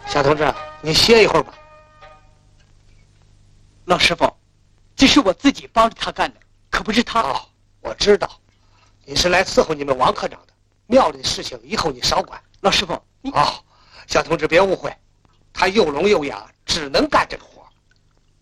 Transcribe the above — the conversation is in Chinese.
小同志，你歇一会儿吧。 老师傅，这是我自己帮着他干的，可不是他。 哦，我知道，你是来伺候你们王科长的，庙里的事情以后你少管。 老师傅，你哦，小同志别误会，他又聋又哑，只能干这个活。